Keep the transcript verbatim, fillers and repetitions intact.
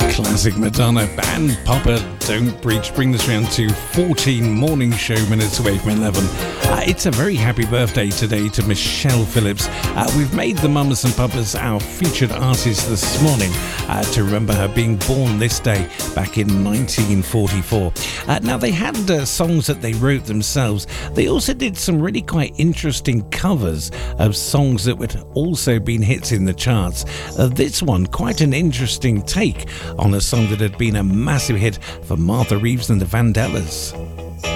Classic Madonna. Band Papa Don't Breach bring this round to fourteen morning show minutes away from eleven. Uh, it's a very happy birthday today to Michelle Phillips. Uh, we've made the Mamas and Papas our featured artist this morning uh, to remember her being born this day back in nineteen forty-four. Uh, now, they had uh, songs that they wrote themselves. They also did some really quite interesting covers of songs that would also been hits in the charts. Uh, this one, quite an interesting take on a song that had been a massive hit for Martha Reeves and the Vandellas.